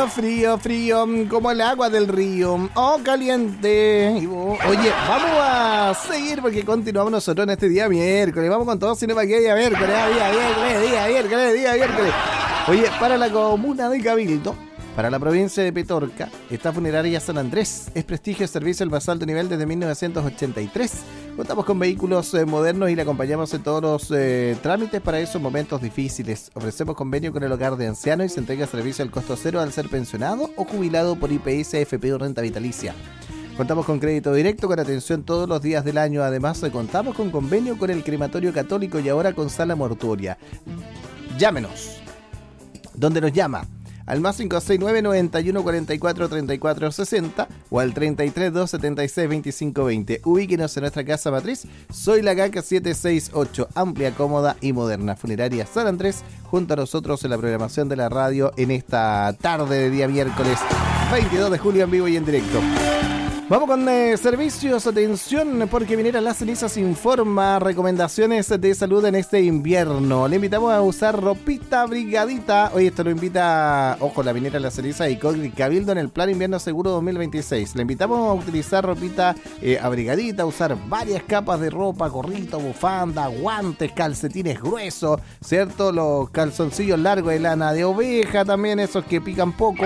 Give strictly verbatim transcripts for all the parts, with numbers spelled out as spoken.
frío, frío, frío, como el agua del río. Oh, caliente. Oye, vamos a seguir porque continuamos nosotros en este día miércoles. Vamos con todo, sino para que día miércoles, día miércoles, día miércoles, día miércoles. Oye, para la comuna de Cabildo, para la provincia de Petorca, está Funeraria San Andrés. Es prestigio y servicio al más alto nivel desde mil novecientos ochenta y tres. Contamos con vehículos eh, modernos y le acompañamos en todos los eh, trámites para esos momentos difíciles. Ofrecemos convenio con el hogar de ancianos y se entrega servicio al costo cero al ser pensionado o jubilado por I P S, A F P o renta vitalicia. Contamos con crédito directo con atención todos los días del año. Además, eh, contamos con convenio con el Crematorio Católico y ahora con sala mortuoria. Llámenos. ¿Dónde nos llama? Al más cinco seis nueve, noventa y uno, cuarenta y cuatro, treinta y cuatro sesenta o al treinta y tres, dos setenta y seis, veinticinco veinte. Ubíquenos en nuestra casa matriz. Soy la GACA siete seis ocho, amplia, cómoda y moderna. Funeraria San Andrés, junto a nosotros en la programación de la radio en esta tarde de día miércoles veintidós de julio en vivo y en directo. Vamos con eh, servicios, atención, porque Minera Las Cenizas informa recomendaciones de salud en este invierno. Le invitamos a usar ropita abrigadita. Hoy esto lo invita, ojo, la Minera Las Cenizas y Cogri Cabildo en el Plan Invierno Seguro dos mil veintiséis. Le invitamos a utilizar ropita eh, abrigadita, usar varias capas de ropa, gorrito, bufanda, guantes, calcetines gruesos, ¿cierto? Los calzoncillos largos de lana de oveja también, esos que pican poco.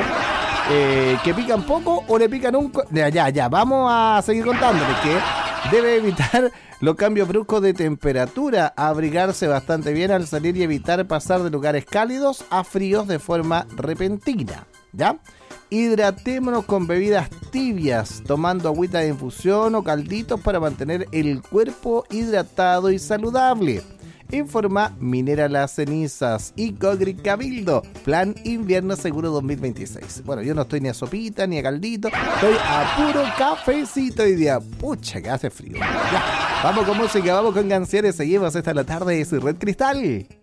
Eh, que pican poco o le pican un... Co- ya, ya, ya, vamos a seguir contándole que debe evitar los cambios bruscos de temperatura, abrigarse bastante bien al salir y evitar pasar de lugares cálidos a fríos de forma repentina, ¿ya? Hidratémonos con bebidas tibias, tomando agüita de infusión o calditos para mantener el cuerpo hidratado y saludable. Informa Minera Las Cenizas y Cogri Cabildo, Plan Invierno Seguro dos mil veintiséis. Bueno, yo no estoy ni a sopita ni a caldito, estoy a puro cafecito hoy día. Pucha, que hace frío. Ya, vamos con música, vamos con canciones, seguimos esta la tarde de su Red Cristal.